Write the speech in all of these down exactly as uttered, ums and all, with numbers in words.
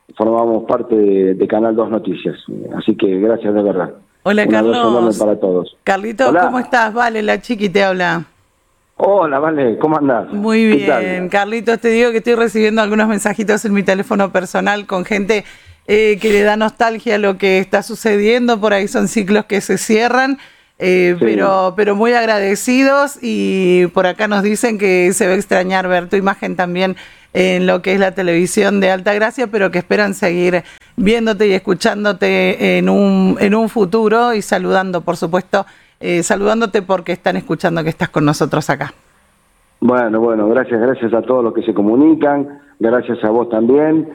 formamos parte de, de Canal dos Noticias. Así que gracias de verdad. Hola, Un abrazo enorme Carlos. para todos. Carlitos, Hola. ¿cómo estás? Vale, la Chiqui te habla. Hola, Vale, ¿cómo andás? Muy ¿Qué bien, tal? Carlitos, te digo que estoy recibiendo algunos mensajitos en mi teléfono personal con gente eh, que le da nostalgia a lo que está sucediendo. Por ahí son ciclos que se cierran, eh, Sí. pero, pero muy agradecidos, y por acá nos dicen que se va a extrañar ver tu imagen también en lo que es la televisión de Altagracia, pero que esperan seguir viéndote y escuchándote en un, en un futuro, y saludando, por supuesto, eh, saludándote porque están escuchando que estás con nosotros acá. Bueno, bueno, gracias, gracias a todos los que se comunican, gracias a vos también,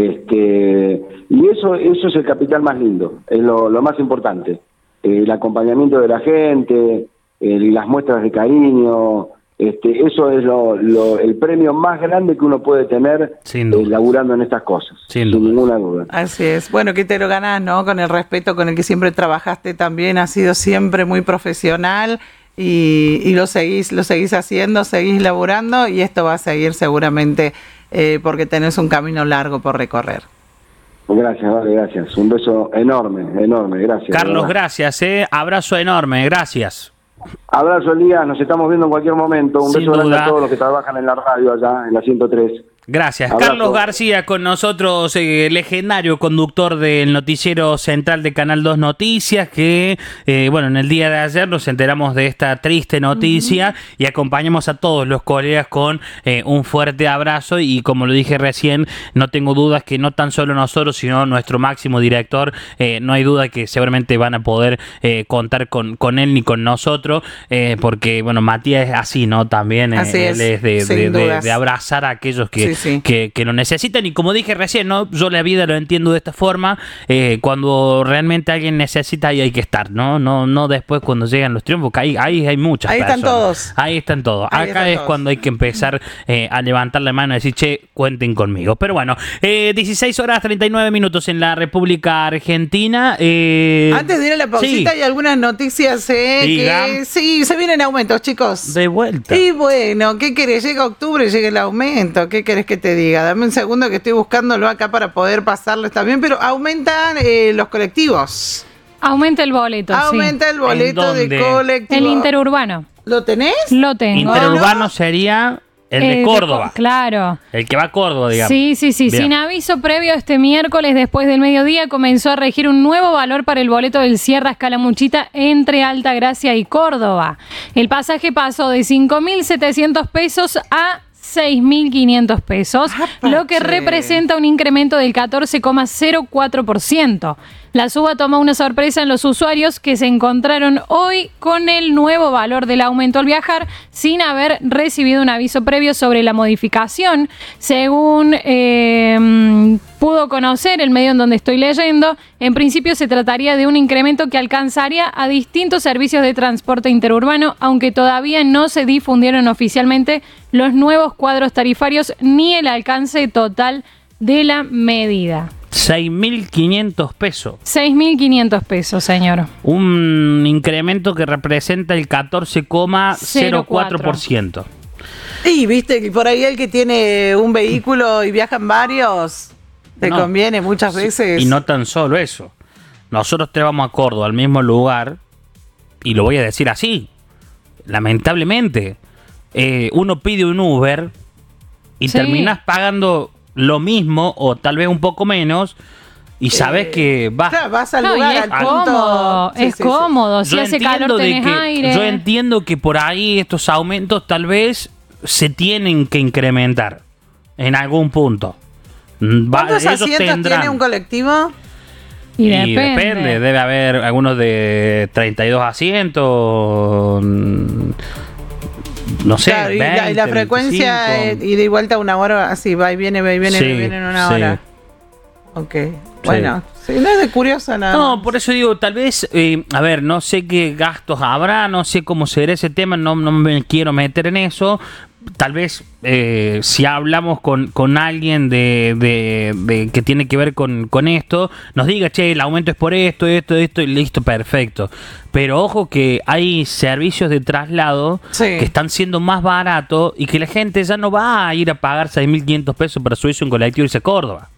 este, y eso, eso es el capital más lindo, es lo, lo más importante, el acompañamiento de la gente, el, las muestras de cariño, este, eso es lo, lo, el premio más grande que uno puede tener eh, laburando en estas cosas, sin, sin ninguna duda. Así es, bueno, que te lo ganás, ¿no? Con el respeto con el que siempre trabajaste también, has sido siempre muy profesional. Y, y lo seguís, lo seguís haciendo, seguís laburando, y esto va a seguir seguramente eh, porque tenés un camino largo por recorrer. Gracias, vale, gracias. Un beso enorme, enorme, gracias. Carlos, gracias, eh. Abrazo enorme, gracias. Abrazo, Elías, nos estamos viendo en cualquier momento. Un Sin beso grande duda. a todos los que trabajan en la radio allá, en la ciento tres. Gracias. Abrazo. Carlos García con nosotros, eh, legendario conductor del noticiero central de Canal dos Noticias, que, eh, bueno, en el día de ayer nos enteramos de esta triste noticia uh-huh. y acompañamos a todos los colegas con eh, un fuerte abrazo, y como lo dije recién, no tengo dudas que no tan solo nosotros, sino nuestro máximo director, eh, no hay duda que seguramente van a poder eh, contar con, con él ni con nosotros, eh, porque, bueno, Matías es así, ¿no? También eh, así él es, es de, de, de, de abrazar a aquellos que... Sí. Sí. Que, que lo necesitan, y como dije recién, ¿no? Yo la vida lo entiendo de esta forma, eh, cuando realmente alguien necesita, ahí hay que estar, ¿no? No, no después cuando llegan los triunfos, que ahí, ahí hay muchas ahí personas. Están todos. Ahí están todos. Ahí Acá están es todos. Cuando hay que empezar eh, a levantar la mano y decir, che, cuenten conmigo. Pero bueno, eh, dieciséis horas treinta y nueve minutos en la República Argentina. Eh, Antes de ir a la pausita, sí. hay algunas noticias eh, que sí, se vienen aumentos, chicos. De vuelta. Y bueno, ¿qué querés? Llega octubre, llega el aumento. ¿Qué querés que te diga? Dame un segundo que estoy buscándolo acá para poder pasarles también, pero aumentan eh, los colectivos. Aumenta el boleto, Aumenta sí. el boleto de colectivo. El interurbano. ¿Lo tenés? Lo tengo. Interurbano ¿no? sería el eh, de Córdoba. De, claro. El que va a Córdoba, digamos. Sí, sí, sí. Bien. Sin aviso previo, este miércoles, después del mediodía, comenzó a regir un nuevo valor para el boleto del Sierra Escalamuchita entre Altagracia y Córdoba. El pasaje pasó de cinco mil setecientos pesos a seis mil quinientos pesos, Apache. Lo que representa un incremento del catorce coma cero cuatro por ciento. La suba tomó una sorpresa en los usuarios que se encontraron hoy con el nuevo valor del aumento al viajar sin haber recibido un aviso previo sobre la modificación. Según eh, pudo conocer el medio en donde estoy leyendo, en principio se trataría de un incremento que alcanzaría a distintos servicios de transporte interurbano, aunque todavía no se difundieron oficialmente los nuevos cuadros tarifarios ni el alcance total de la medida. seis mil quinientos pesos. seis mil quinientos pesos, señor. Un incremento que representa el catorce coma cero cuatro por ciento. Y viste que por ahí el que tiene un vehículo y viajan varios, te no, conviene muchas veces. Y no tan solo eso. Nosotros te vamos a Córdoba, al mismo lugar, y lo voy a decir así, lamentablemente, eh, uno pide un Uber y sí. terminas pagando lo mismo o tal vez un poco menos, y sabes eh, que vas, claro, vas al no, lugar, es al cómodo, punto. es sí, cómodo, sí, si hace calor tenés que, aire. Yo entiendo que por ahí estos aumentos tal vez se tienen que incrementar en algún punto. ¿Cuántos asientos tendrán? ¿Tiene un colectivo? Y, y depende. depende, debe haber algunos de treinta y dos asientos, no sé, claro, veinte, y, la, y la frecuencia eh, ida y vuelta una hora, así va y viene, va y viene, sí, va y viene en una sí. hora. Ok, bueno, sí. Sí, no es de curiosa nada. No, por eso digo, tal vez, eh, a ver, no sé qué gastos habrá, no sé cómo será ese tema, no, no me quiero meter en eso. Tal vez eh, si hablamos con, con alguien de, de, de que tiene que ver con, con esto, nos diga, che, el aumento es por esto, esto, esto, y listo, perfecto. Pero ojo que hay servicios de traslado sí. que están siendo más baratos y que la gente ya no va a ir a pagar seis mil quinientos pesos para subirse un colectivo y irse a Córdoba.